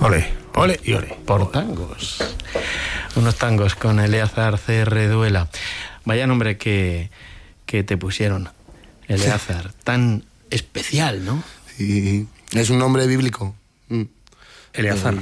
Ole, ole y ole. Por tangos. Unos tangos con Eleazar C.R. Duela. Vaya nombre que te pusieron, Eleazar. Tan especial, ¿no? Sí, es un nombre bíblico. Eleazar.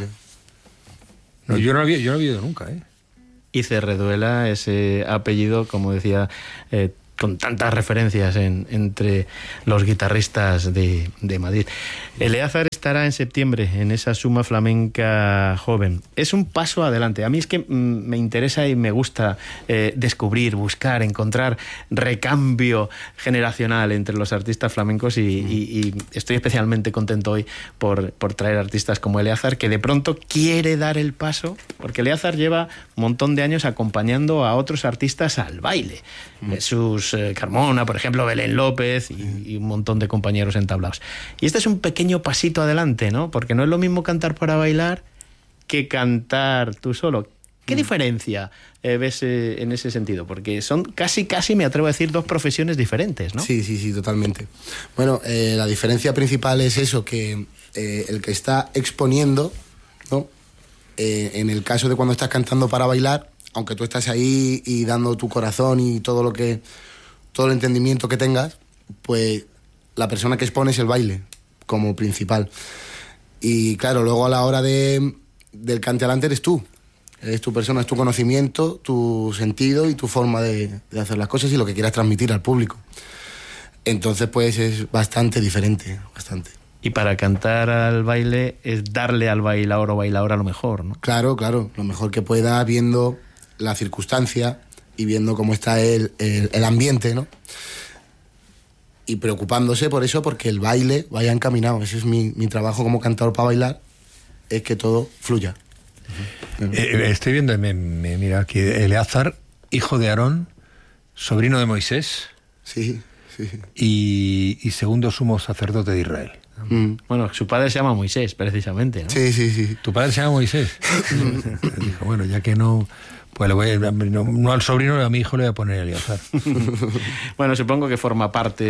No, yo no lo había oído nunca, ¿eh? Y C.R. Duela, ese apellido, como decía, con tantas referencias entre los guitarristas de Madrid. Eleazar estará en septiembre en esa Suma Flamenca Joven. Es un paso adelante. A mí es que me interesa y me gusta descubrir, buscar, encontrar recambio generacional entre los artistas flamencos y estoy especialmente contento hoy por traer artistas como Eleazar, que de pronto quiere dar el paso, porque Eleazar lleva un montón de años acompañando a otros artistas al baile. Jesús Carmona, por ejemplo, Belén López y un montón de compañeros entablados. Y este es un pequeño pasito adelante, ¿no? Porque no es lo mismo cantar para bailar que cantar tú solo. ¿Qué diferencia ves en ese sentido? Porque son casi, me atrevo a decir, dos profesiones diferentes, ¿no? Sí, totalmente. Bueno, la diferencia principal es eso, que el que está exponiendo, ¿no? En el caso de cuando estás cantando para bailar, aunque tú estás ahí y dando tu corazón y todo el entendimiento que tengas, pues la persona que expone es el baile como principal. Y claro, luego a la hora del cante alante eres tú. Es tu persona, es tu conocimiento, tu sentido y tu forma de hacer las cosas y lo que quieras transmitir al público. Entonces, pues es bastante diferente, bastante. Y para cantar al baile es darle al bailaor o bailaora lo mejor, ¿no? Claro, lo mejor que pueda, viendo la circunstancia y viendo cómo está el ambiente, ¿no? Y preocupándose por eso, porque el baile vaya encaminado. Ese es mi trabajo como cantador para bailar, es que todo fluya. Estoy viendo, mira aquí, Eleazar, hijo de Aarón, sobrino de Moisés. Sí. Y segundo sumo sacerdote de Israel. Bueno, su padre se llama Moisés, precisamente, ¿no? Sí. ¿Tu padre se llama Moisés? Dijo, bueno, ya que no... Pues le voy no al sobrino, a mi hijo le voy a poner Eleazar. Bueno, supongo que forma parte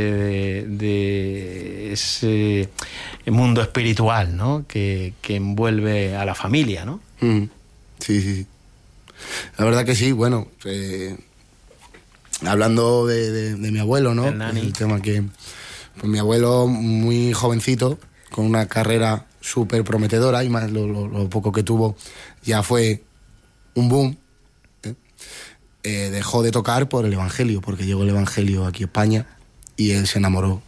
de ese mundo espiritual, ¿no? Que envuelve a la familia, ¿no? Sí. La verdad que sí, bueno, hablando de mi abuelo, ¿no? El tema que... Pues mi abuelo, muy jovencito, con una carrera súper prometedora, y más lo poco que tuvo, ya fue un boom. Dejó de tocar por el Evangelio, porque llegó el Evangelio aquí a España y él se enamoró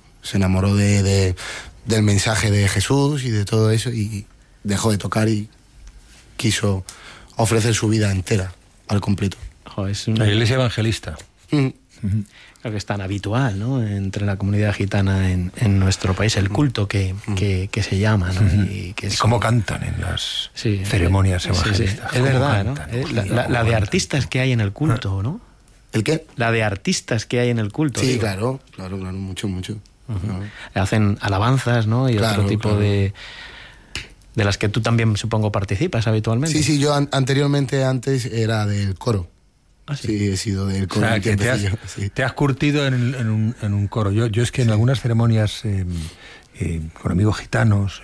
del mensaje de Jesús y de todo eso, y dejó de tocar y quiso ofrecer su vida entera al completo. Es La iglesia evangelista. Creo que es tan habitual, ¿no? Entre la comunidad gitana en nuestro país, el culto que se llama, ¿no? Y cómo cantan en las ceremonias evangelistas. Sí. Es verdad, ¿no? La de artistas que hay en el culto, ¿no? ¿El qué? La de artistas que hay en el culto. Sí, digo. claro, mucho. Hacen alabanzas, ¿no? Y otro tipo de las que tú también, supongo, participas habitualmente. Sí, yo antes era del coro. ¿Ah, sí? Sí, he sido del coro. O sea, que te has curtido en un coro. Yo es que en algunas ceremonias con amigos gitanos,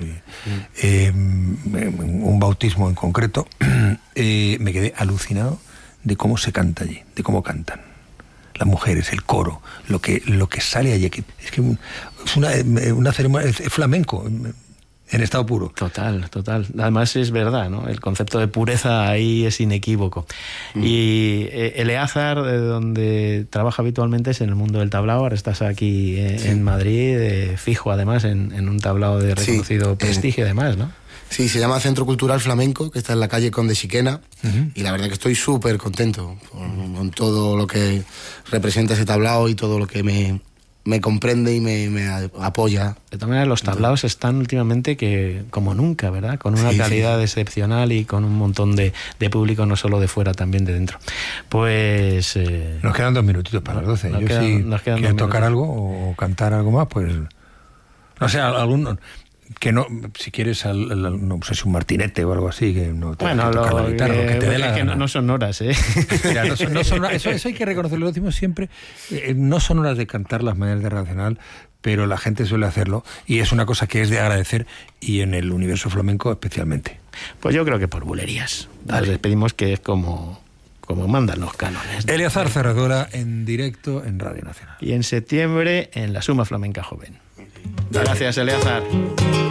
un bautismo en concreto, me quedé alucinado de cómo se canta allí, de cómo cantan las mujeres, el coro, lo que sale allí. Es que es una ceremonia, es flamenco. En estado puro. Total. Además es verdad, ¿no? El concepto de pureza ahí es inequívoco. Y Eleazar, donde trabaja habitualmente, es en el mundo del tablao. Ahora estás aquí en Madrid, fijo además en un tablao de reconocido prestigio además, ¿no? Sí, se llama Centro Cultural Flamenco, que está en la calle Conde Siquena, y la verdad que estoy súper contento con todo lo que representa ese tablao y todo lo que me comprende y me apoya. De todas maneras, los tablaos están últimamente que como nunca, ¿verdad? Con una calidad excepcional y con un montón de público, no solo de fuera, también de dentro. Pues... nos quedan 2 minutitos para las 12. Yo quiero tocar algo o cantar algo más, pues... No sé, algún... Que no, si quieres, no sé, un martinete o algo así, que no te que tocar la guitarra, lo que te dé la gana. No son horas, ¿eh? Mira, no son horas, eso hay que reconocerlo, lo decimos siempre, no son horas de cantar las mañanas de Radio Nacional, pero la gente suele hacerlo, y es una cosa que es de agradecer, y en el universo flamenco especialmente. Pues yo creo que por bulerías. Nos despedimos, que es como mandan los cánones. Eleazar Ferragola en directo en Radio Nacional. Y en septiembre en la Suma Flamenca Joven. Gracias, Eleazar.